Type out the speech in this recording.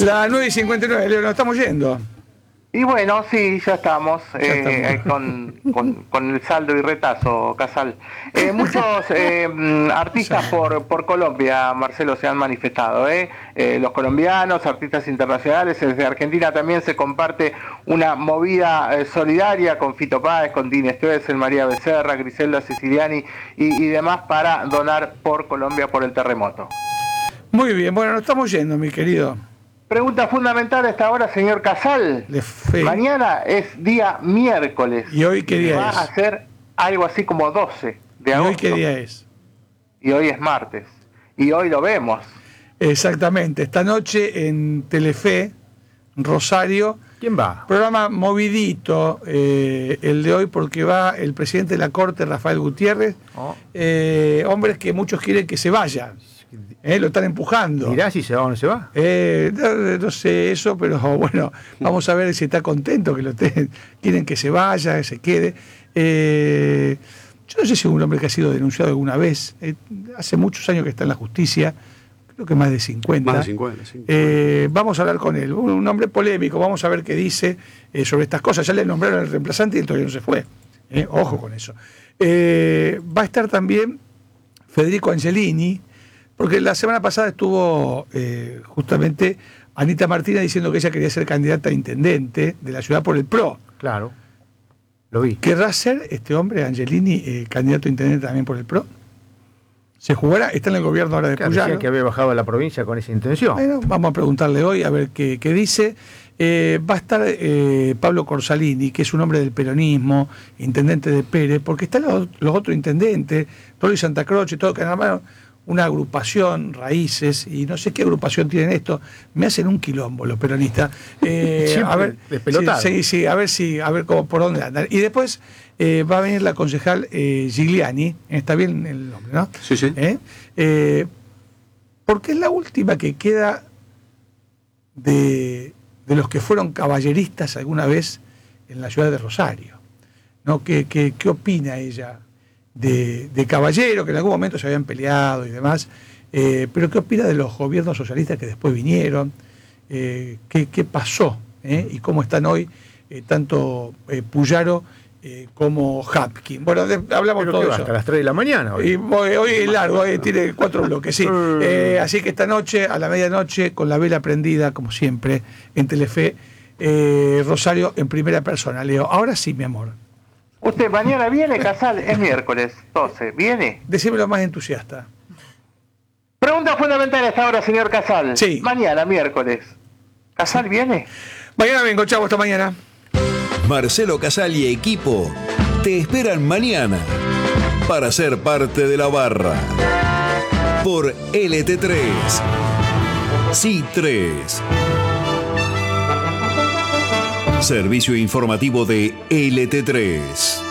La 9:59, Leo, nos estamos yendo. Y bueno, sí, ya estamos, con el saldo y retazo, Casal. Muchos artistas por Colombia, Marcelo, se han manifestado. Los colombianos, artistas internacionales, desde Argentina también se comparte una movida solidaria con Fito Páez, con Dean Stoessel, María Becerra, Griselda Siciliani y demás para donar por Colombia por el terremoto. Muy bien, bueno, nos estamos yendo, mi querido. Pregunta fundamental a esta hora, señor Casal. Mañana es día miércoles. ¿Y hoy qué día es? Va a ser algo así como 12 de agosto. ¿Y hoy qué día es? Y hoy es martes. Y hoy lo vemos. Exactamente. Esta noche en Telefe, Rosario. ¿Quién va? Programa movidito, el de hoy, porque va el presidente de la Corte, Rafael Gutiérrez. Hombres que muchos quieren que se vayan. Lo están empujando. ¿Mirá si se va o no se va? No sé eso, pero bueno, vamos a ver si está contento, que quieren que se vaya, que se quede. Yo no sé si es un hombre que ha sido denunciado alguna vez. Hace muchos años que está en la justicia, creo que más de 50. Más de 50, sí. Vamos a hablar con él. Un hombre polémico, vamos a ver qué dice sobre estas cosas. Ya le nombraron el reemplazante y él todavía no se fue. Ojo con eso. Va a estar también Federico Angelini, porque la semana pasada estuvo justamente Anita Martínez diciendo que ella quería ser candidata a intendente de la ciudad por el PRO. Claro, lo vi. ¿Querrá ser este hombre, Angelini, candidato a intendente también por el PRO? ¿Se jugará? Está en el gobierno ahora de Puyaro. Decía que había bajado a la provincia con esa intención. Bueno, vamos a preguntarle hoy a ver qué dice. Va a estar Pablo Corsalini, que es un hombre del peronismo, intendente de Pérez, porque están los otros intendentes, Tolo y Santa Croce, todo, que armaron una agrupación, Raíces, y no sé qué agrupación tienen esto, me hacen un quilombo los peronistas. A ver, sí, a ver cómo, por dónde andan. Y después va a venir la concejal Gigliani, está bien el nombre, ¿no? Sí, sí. Porque es la última que queda de los que fueron caballeristas alguna vez en la ciudad de Rosario, ¿no? ¿Qué opina ella de caballero, que en algún momento se habían peleado y demás, pero qué opina de los gobiernos socialistas que después vinieron, qué pasó, y cómo están hoy tanto Puyaro como Hapkin? Bueno, hablamos todo eso. Hasta las 3 de la mañana. Hoy es largo, hoy tiene 4 bloques, sí. Así que esta noche, a la medianoche, con la vela prendida, como siempre, en Telefe, Rosario en primera persona. Leo, ahora sí, mi amor. ¿Usted mañana viene, Casal? Es miércoles 12. ¿Viene? Decímelo más entusiasta. Pregunta fundamental a esta hora, señor Casal. Sí. Mañana, miércoles. ¿Casal viene? Mañana vengo, chavo, hasta mañana. Marcelo Casal y equipo te esperan mañana para ser parte de la barra por LT3. Sí 3. Servicio informativo de LT3.